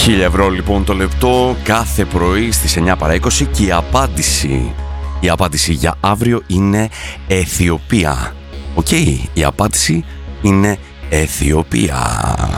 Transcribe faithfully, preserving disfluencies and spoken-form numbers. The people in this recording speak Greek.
χίλια ευρώ λοιπόν το λεπτό κάθε πρωί στις εννιά παρά είκοσι και η απάντηση, η απάντηση για αύριο είναι Αιθιοπία. Οκ, okay, η απάντηση είναι Αιθιοπία.